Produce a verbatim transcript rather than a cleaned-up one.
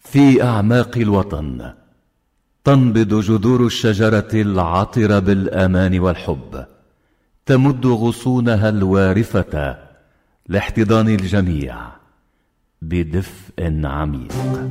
في أعماق الوطن تنبض جذور الشجرة العطرة بالأمان والحب، تمد غصونها الوارفة لاحتضان الجميع بدفء عميق.